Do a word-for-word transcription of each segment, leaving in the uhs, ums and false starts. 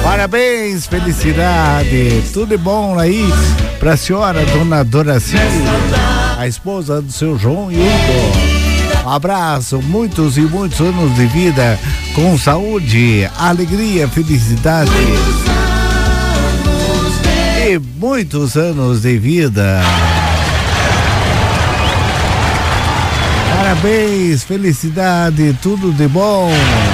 Parabéns, felicidade, tudo de bom aí pra senhora, dona Doraci, a esposa do seu João e Hugo. Um abraço, muitos e muitos anos de vida, com saúde, alegria, felicidade e muitos anos de vida. Parabéns, felicidade, tudo de bom.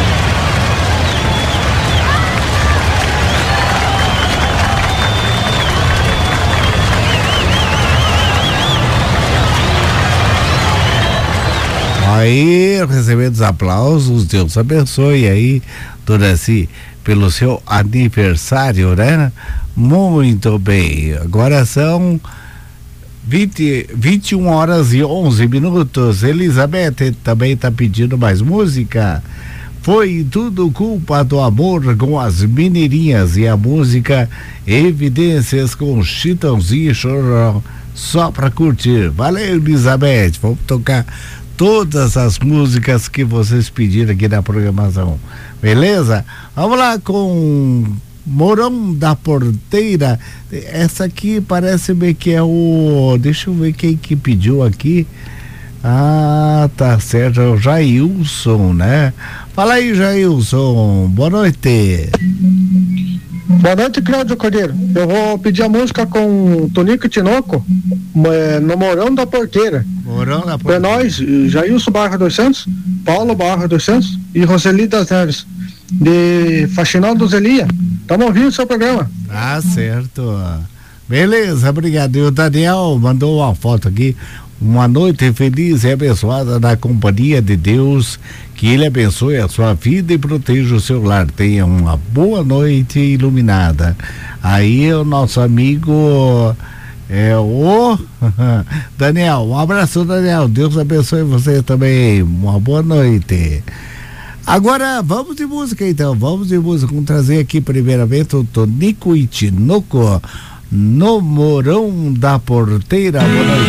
Aí, recebendo os aplausos, Deus abençoe aí, Doraci, pelo seu aniversário, né? Muito bem, agora são vinte, vinte e uma horas e onze minutos. Elizabeth também está pedindo mais música. Foi tudo culpa do amor com as mineirinhas e a música Evidências com Chitãozinho e Chororó, só pra curtir. Valeu, Elizabeth, vamos tocar todas as músicas que vocês pediram aqui na programação, beleza? Vamos lá com Morão da Porteira. Essa aqui parece-me que é o... Deixa eu ver quem que pediu aqui. Ah, tá certo, é o Jailson, né? Fala aí, Jailson, boa noite. Boa noite, Cláudio Cordeiro. Eu vou pedir a música com Tonico e Tinoco, é, no Morão da Porteira. Morão da Porteira. É nós, Jailson Barra dos Santos, Paulo Barra dos Santos e Roseli das Neves, de Faxinal dos Elia. Estamos ouvindo o seu programa. Ah, certo. Beleza, obrigado. E o Daniel mandou uma foto aqui. Uma noite feliz e abençoada na companhia de Deus, que Ele abençoe a sua vida e proteja o seu lar. Tenha uma boa noite iluminada. Aí o nosso amigo é o Daniel. Um abraço, Daniel. Deus abençoe você também. Uma boa noite. Agora vamos de música, então. Vamos de música. Vamos trazer aqui primeiramente o Tonico e Tinoco no Morão da Porteira. Boa noite.